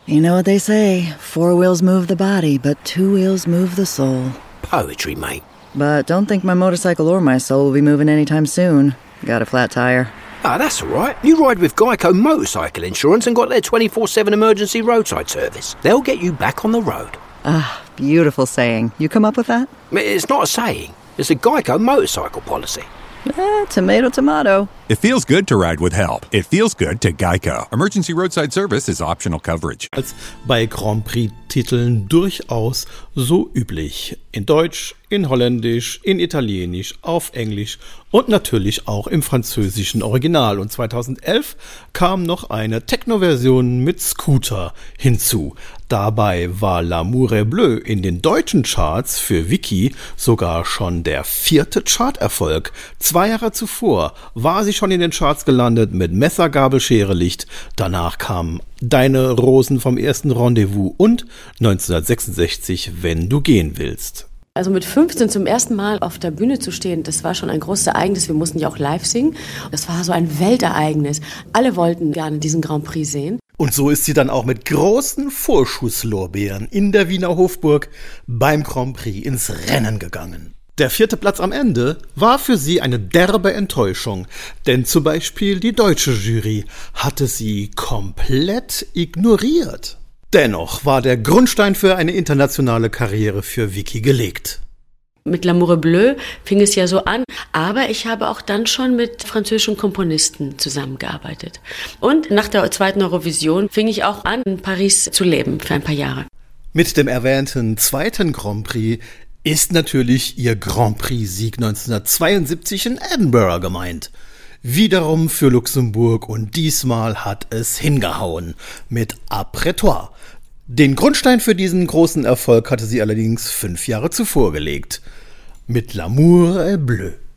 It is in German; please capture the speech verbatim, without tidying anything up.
You know what they say, four wheels move the body, but two wheels move the soul. Poetry, mate. But don't think my motorcycle or my soul will be moving anytime soon. Got a flat tire. Ah, that's all right. You ride with Geico Motorcycle Insurance and got their twenty-four seven emergency roadside service. They'll get you back on the road. Ah, beautiful saying. You come up with that? It's not a saying. It's a Geico motorcycle policy. Eh, tomato, tomato. It feels good to ride with help. It feels good to Geico. Emergency roadside service is optional coverage. Als bei Grand Prix-Titeln durchaus so üblich. In Deutsch, in Holländisch, in Italienisch, auf Englisch und natürlich auch im französischen Original. Und zweitausendelf kam noch eine Techno-Version mit Scooter hinzu. Dabei war L'amour est bleu in den deutschen Charts für Vicky sogar schon der vierte Charterfolg. Zwei Jahre zuvor war sie schon in den Charts gelandet mit Messer, Gabel, Schere, Licht. Danach kamen Deine Rosen vom ersten Rendezvous und neunzehnhundertsechsundsechzig Wenn du gehen willst. Also mit fünfzehn zum ersten Mal auf der Bühne zu stehen, das war schon ein großes Ereignis. Wir mussten ja auch live singen. Das war so ein Weltereignis. Alle wollten gerne diesen Grand Prix sehen. Und so ist sie dann auch mit großen Vorschusslorbeeren in der Wiener Hofburg beim Grand Prix ins Rennen gegangen. Der vierte Platz am Ende war für sie eine derbe Enttäuschung, denn zum Beispiel die deutsche Jury hatte sie komplett ignoriert. Dennoch war der Grundstein für eine internationale Karriere für Vicky gelegt. Mit L'amour est bleu fing es ja so an, aber ich habe auch dann schon mit französischen Komponisten zusammengearbeitet. Und nach der zweiten Eurovision fing ich auch an, in Paris zu leben für ein paar Jahre. Mit dem erwähnten zweiten Grand Prix ist natürlich ihr Grand Prix-Sieg neunzehnhundertzweiundsiebzig in Edinburgh gemeint. Wiederum für Luxemburg und diesmal hat es hingehauen mit Après toi. Den Grundstein für diesen großen Erfolg hatte sie allerdings fünf Jahre zuvor gelegt. Mit L'amour est bleu.